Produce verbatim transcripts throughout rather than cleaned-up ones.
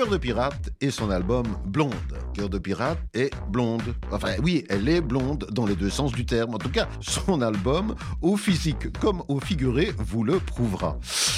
Cœur de pirate et son album Blonde. Cœur de pirate est blonde. Enfin oui, elle est blonde dans les deux sens du terme. En tout cas, son album, au physique comme au figuré, vous le prouvera.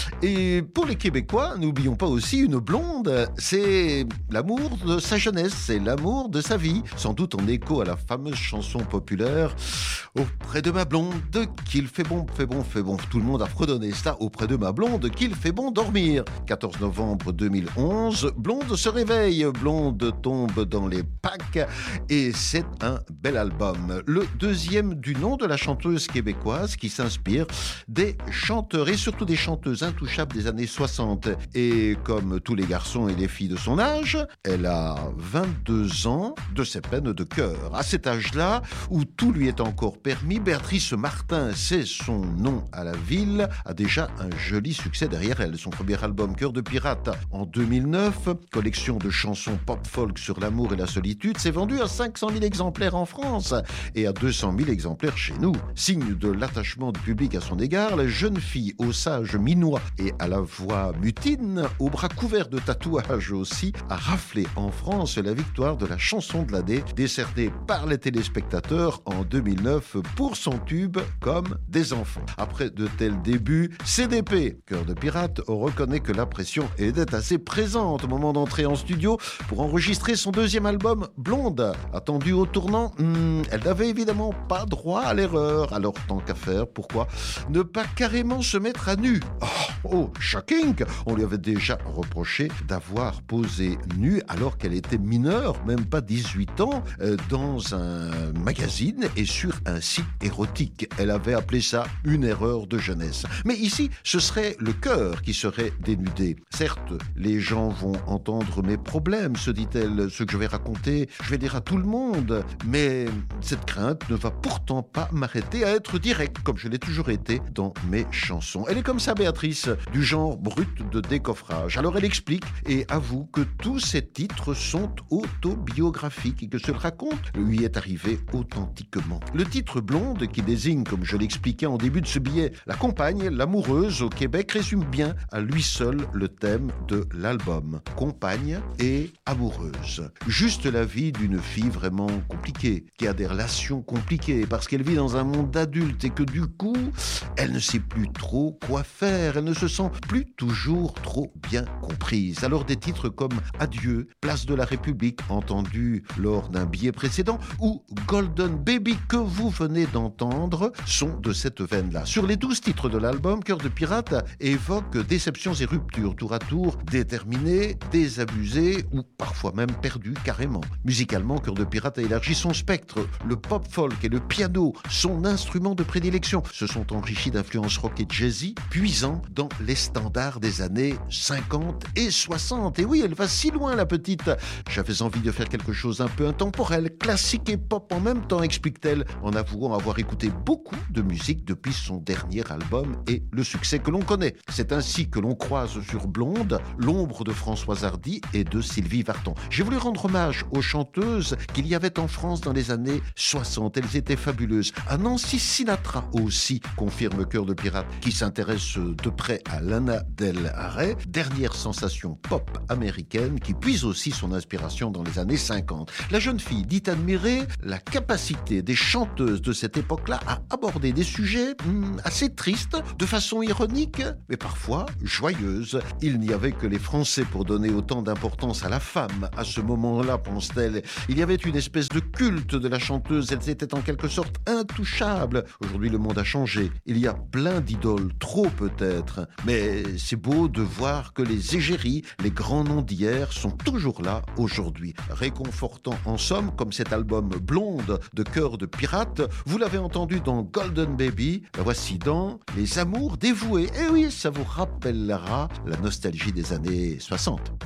Et pour les Québécois, n'oublions pas aussi une blonde. C'est l'amour de sa jeunesse, c'est l'amour de sa vie. Sans doute en écho à la fameuse chanson populaire « Auprès de ma blonde, qu'il fait bon, fait bon, fait bon ». Tout le monde a fredonné ça. « Auprès de ma blonde, qu'il fait bon dormir ». quatorze novembre deux mille onze, Blonde se réveille, Blonde tombe dans les packs et c'est un bel album. Le deuxième du nom de la chanteuse québécoise qui s'inspire des chanteurs et surtout des chanteuses intouchables des années soixante. Et comme tous les garçons et les filles de son âge, elle a vingt-deux ans de ses peines de cœur. À cet âge-là, où tout lui est encore permis, Béatrice Martin, c'est son nom à la ville, a déjà un joli succès derrière elle. Son premier album, Cœur de pirate, en deux mille neuf, collection de chansons pop-folk sur l'amour et la solitude, s'est vendu à cinq cent mille exemplaires en France et à deux cent mille exemplaires chez nous. Signe de l'attachement du public à son égard, la jeune fille au sage minois et à la voix mutine, aux bras couverts de tatouages aussi, a raflé en France la victoire de la chanson de l'année, décernée par les téléspectateurs en deux mille neuf pour son tube Comme des enfants. Après de tels débuts, C D P, Cœur de pirate, reconnaît que la pression était assez présente au moment d'entrer en studio pour enregistrer son deuxième album Blonde. Attendu au tournant, hmm, elle n'avait évidemment pas droit à l'erreur. Alors tant qu'à faire, pourquoi ne pas carrément se mettre à nu? Oh, oh, shocking! On lui avait déjà reproché d'avoir posé nue alors qu'elle était mineure, même pas dix-huit ans, euh, dans un magazine et sur un site érotique. Elle avait appelé ça une erreur de jeunesse. Mais ici, ce serait le cœur qui serait dénudé. Certes, les gens vont entendre mes problèmes, se dit-elle. Ce que je vais raconter, je vais dire à tout le monde. Mais cette crainte ne va pourtant pas m'arrêter à être direct, comme je l'ai toujours été dans mes chansons. Elle est comme ça, Béatrice, du genre brut de décoffrage. Alors elle explique et avoue que tous ces titres sont autobiographiques et que ce raconte lui est arrivé authentiquement. Le titre Blonde, qui désigne, comme je l'expliquais en début de ce billet, la compagne, l'amoureuse au Québec, résume bien à lui seul le thème de l'album. Compagne et amoureuse. Juste la vie d'une fille vraiment compliquée, qui a des relations compliquées, parce qu'elle vit dans un monde d'adulte et que du coup, elle ne sait plus trop quoi faire, elle ne se sent plus toujours trop bien comprise. Alors des titres comme Adieu, Place de la République, entendu lors d'un billet précédent, ou Golden Baby que vous venez d'entendre, sont de cette veine-là. Sur les douze titres de l'album, Cœur de pirate évoque déceptions et ruptures, tour à tour déterminées, désabusées ou parfois même perdues carrément. Musicalement, Cœur de pirate a élargi son spectre. Le pop-folk et le piano, son instrument de prédilection, se sont enrichis d'influences rock et jazzy, puisant dans les standards des années cinquante et soixante. Et oui, elle va si loin, la petite. J'avais envie de faire quelque chose un peu intemporel, classique et pop en même temps, explique-t-elle, en avouant avoir écouté beaucoup de musique depuis son dernier album et le succès que l'on connaît. C'est ainsi que l'on croise sur Blonde l'ombre de Françoise Hardy et de Sylvie Vartan. J'ai voulu rendre hommage aux chanteuses qu'il y avait en France dans les années soixante. Elles étaient fabuleuses. À Nancy Sinatra aussi, confirme Cœur de pirate, qui s'intéresse de près à Lana Del Rey, dernière sensation pop américaine qui puise aussi son inspiration dans les années cinquante. La jeune fille dit admirer la capacité des chanteuses de cette époque-là à aborder des sujets hmm, assez tristes, de façon ironique, mais parfois joyeuse. Il n'y avait que les Français pour donner autant d'importance à la femme. À ce moment-là, pense-t-elle, il y avait une espèce de culte de la chanteuse. Elles étaient en quelque sorte intouchables. Aujourd'hui, le monde a changé. Il y a plein d'idoles, trop peut-être. Mais c'est beau de voir que les égéries, les grands noms d'hier, sont toujours là aujourd'hui. Réconfortant en somme, comme cet album Blonde de Cœur de pirate. Vous l'avez entendu dans Golden Baby, la voici dans Les Amours dévoués. Et oui, ça vous rappellera la nostalgie des années soixante.